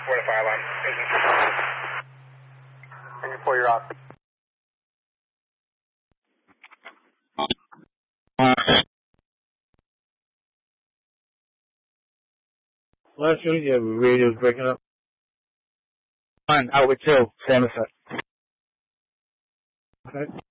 4 to 5 on vision. And before you're off. Last unit, yeah, radio's breaking up. Fine, out with 2, Samoset. Okay.